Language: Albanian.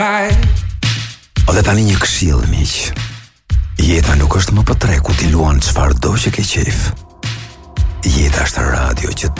O dhe tani një këshill, miq. Jeta nuk është më për treku t'i luan çfarëdo që ke qef. Jeta është radio që